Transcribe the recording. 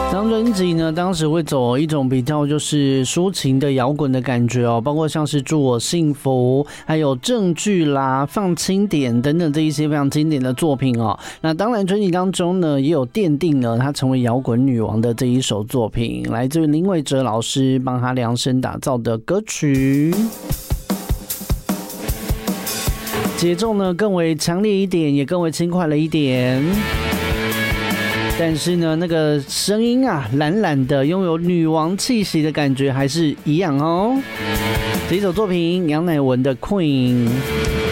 这张专辑呢，当时会走一种比较就是抒情的摇滚的感觉哦，包括像是祝我幸福，还有证据啦、放轻点等等这一些非常经典的作品哦。那当然专辑当中呢，也有奠定了她成为摇滚女王的这一首作品，来自于林伟哲老师帮她量身打造的歌曲。节奏呢更为强烈一点，也更为轻快了一点。但是呢，那个声音啊，懒懒的，拥有女王气息的感觉还是一样哦。这一首作品，杨乃文的《Queen》。